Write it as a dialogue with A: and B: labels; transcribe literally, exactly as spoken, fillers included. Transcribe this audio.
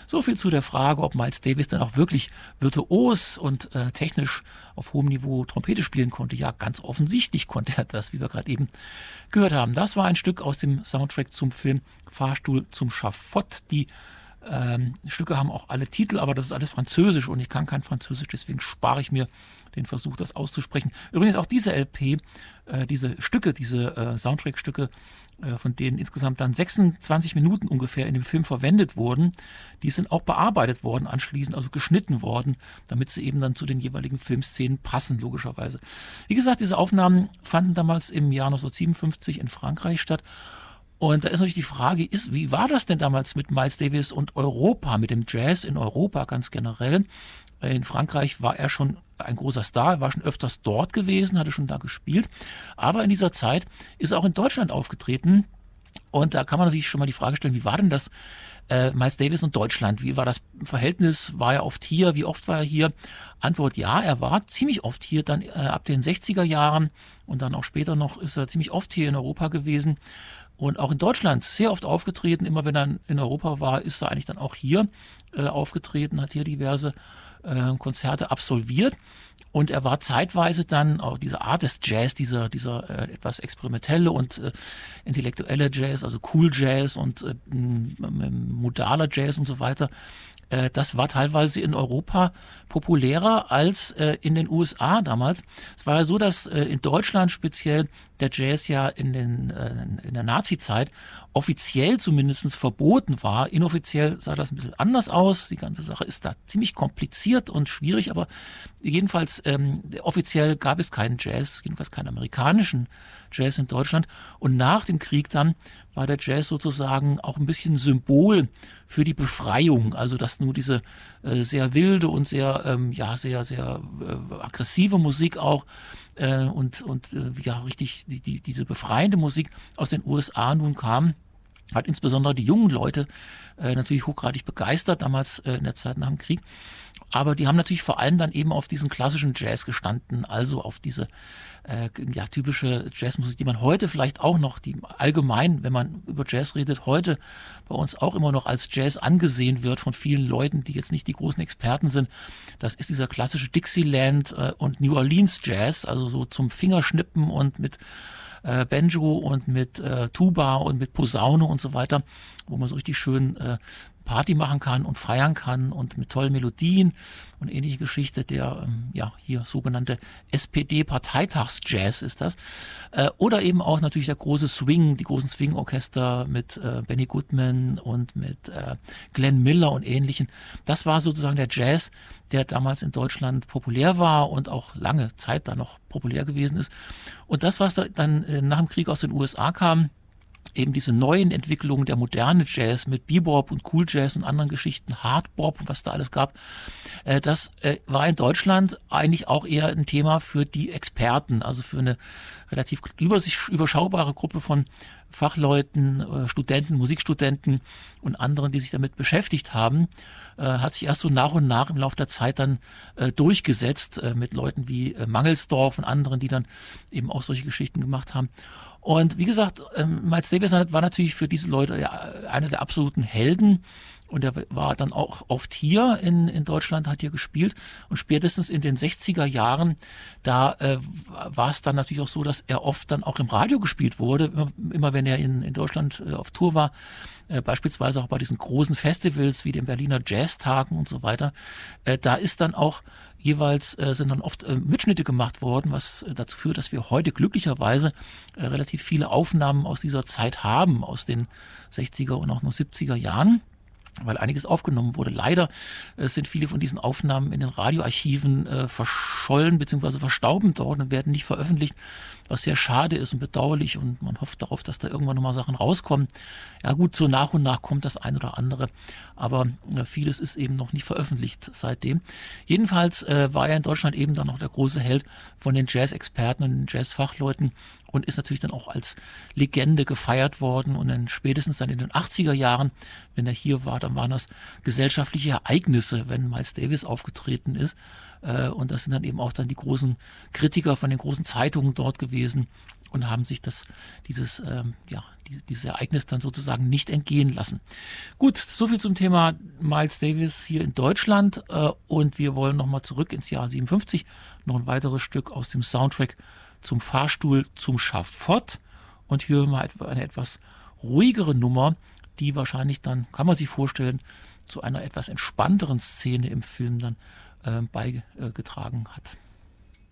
A: So viel zu der Frage, ob Miles Davis dann auch wirklich virtuos und äh, technisch auf hohem Niveau Trompete spielen konnte. Ja, ganz offensichtlich konnte er das, wie wir gerade eben gehört haben. Das war ein Stück aus dem Soundtrack zum Film Fahrstuhl zum Schafott. Die ähm, Stücke haben auch alle Titel, aber das ist alles Französisch und ich kann kein Französisch, deswegen spare ich mir den Versuch, das auszusprechen. Übrigens auch diese L P, äh, diese Stücke, diese äh, Soundtrack-Stücke, äh, von denen insgesamt dann sechsundzwanzig Minuten ungefähr in dem Film verwendet wurden, die sind auch bearbeitet worden anschließend, also geschnitten worden, damit sie eben dann zu den jeweiligen Filmszenen passen, logischerweise. Wie gesagt, diese Aufnahmen fanden damals im Jahr neunzehnhundertsiebenundfünfzig in Frankreich statt. Und da ist natürlich die Frage, ist, wie war das denn damals mit Miles Davis und Europa, mit dem Jazz in Europa ganz generell? In Frankreich war er schon ein großer Star, er war schon öfters dort gewesen, hatte schon da gespielt. Aber in dieser Zeit ist er auch in Deutschland aufgetreten. Und da kann man natürlich schon mal die Frage stellen, wie war denn das äh, Miles Davis und Deutschland? Wie war das Verhältnis? War er oft hier? Wie oft war er hier? Antwort: Ja, er war ziemlich oft hier, dann äh, ab den sechziger Jahren und dann auch später noch ist er ziemlich oft hier in Europa gewesen. Und auch in Deutschland sehr oft aufgetreten. Immer wenn er in Europa war, ist er eigentlich dann auch hier äh, aufgetreten, hat hier diverse äh, Konzerte absolviert. Und er war zeitweise dann auch diese Art des Jazz, dieser, dieser äh, etwas experimentelle und äh, intellektuelle Jazz, also Cool Jazz und äh, modaler Jazz und so weiter. Äh, das war teilweise in Europa populärer als äh, in den U S A damals. Es war ja so, dass äh, in Deutschland speziell der Jazz ja in, den, äh, in der Nazi-Zeit offiziell zumindest verboten war. Inoffiziell sah das ein bisschen anders aus. Die ganze Sache ist da ziemlich kompliziert und schwierig, aber jedenfalls ähm, offiziell gab es keinen Jazz, jedenfalls keinen amerikanischen Jazz in Deutschland. Und nach dem Krieg dann war der Jazz sozusagen auch ein bisschen Symbol für die Befreiung. Also dass nur diese äh, sehr wilde und sehr, ähm, ja, sehr, sehr äh, aggressive Musik auch äh, und, und äh, ja, richtig die, die, diese befreiende Musik aus den U S A nun kam, hat insbesondere die jungen Leute äh, natürlich hochgradig begeistert, damals äh, in der Zeit nach dem Krieg. Aber die haben natürlich vor allem dann eben auf diesen klassischen Jazz gestanden, also auf diese äh, ja, typische Jazzmusik, die man heute vielleicht auch noch, die allgemein, wenn man über Jazz redet, heute bei uns auch immer noch als Jazz angesehen wird von vielen Leuten, die jetzt nicht die großen Experten sind. Das ist dieser klassische Dixieland äh, und New Orleans Jazz, also so zum Fingerschnippen und mit äh, Banjo und mit äh, Tuba und mit Posaune und so weiter, wo man so richtig schön äh, Party machen kann und feiern kann und mit tollen Melodien und ähnliche Geschichte. Der ähm, ja hier sogenannte S P D-Parteitagsjazz ist das. Äh, oder eben auch natürlich der große Swing, die großen Swing-Orchester mit äh, Benny Goodman und mit äh, Glenn Miller und ähnlichen. Das war sozusagen der Jazz, der damals in Deutschland populär war und auch lange Zeit da noch populär gewesen ist. Und das, was da dann äh, nach dem Krieg aus den U S A kam, eben diese neuen Entwicklungen der moderne Jazz mit Bebop und Cool Jazz und anderen Geschichten, Hardbop und was da alles gab, äh, das äh, war in Deutschland eigentlich auch eher ein Thema für die Experten, also für eine relativ übersicht, überschaubare Gruppe von Fachleuten, äh, Studenten, Musikstudenten und anderen, die sich damit beschäftigt haben, äh, hat sich erst so nach und nach im Laufe der Zeit dann äh, durchgesetzt äh, mit Leuten wie äh, Mangelsdorf und anderen, die dann eben auch solche Geschichten gemacht haben. Und wie gesagt, ähm, Miles Davis war natürlich für diese Leute ja einer der absoluten Helden. Und er war dann auch oft hier in, in Deutschland, hat hier gespielt. Und spätestens in den sechziger Jahren, da äh, war es dann natürlich auch so, dass er oft dann auch im Radio gespielt wurde. Immer, immer wenn er in, in Deutschland äh, auf Tour war, äh, beispielsweise auch bei diesen großen Festivals wie den Berliner Jazztagen und so weiter. Äh, da ist dann auch jeweils äh, sind dann oft äh, Mitschnitte gemacht worden, was äh, dazu führt, dass wir heute glücklicherweise äh, relativ viele Aufnahmen aus dieser Zeit haben, aus den sechziger und auch noch siebziger Jahren, weil einiges aufgenommen wurde. Leider äh, sind viele von diesen Aufnahmen in den Radioarchiven äh, verschollen bzw. verstauben dort und werden nicht veröffentlicht, was sehr schade ist und bedauerlich, und man hofft darauf, dass da irgendwann nochmal Sachen rauskommen. Ja gut, so nach und nach kommt das ein oder andere, aber äh, vieles ist eben noch nicht veröffentlicht seitdem. Jedenfalls äh, war er in Deutschland eben dann noch der große Held von den Jazz-Experten und den Jazz-Fachleuten, und ist natürlich dann auch als Legende gefeiert worden. Und dann spätestens dann in den achtziger Jahren, wenn er hier war, dann waren das gesellschaftliche Ereignisse, wenn Miles Davis aufgetreten ist. Und das sind dann eben auch dann die großen Kritiker von den großen Zeitungen dort gewesen und haben sich das, dieses, ähm, ja, dieses Ereignis dann sozusagen nicht entgehen lassen. Gut, soviel zum Thema Miles Davis hier in Deutschland. Äh, und wir wollen nochmal zurück ins Jahr siebenundfünfzig. Noch ein weiteres Stück aus dem Soundtrack zum Fahrstuhl zum Schafott. Und hier hören wir eine etwas ruhigere Nummer, die wahrscheinlich dann, kann man sich vorstellen, zu einer etwas entspannteren Szene im Film dann äh, beigetragen hat.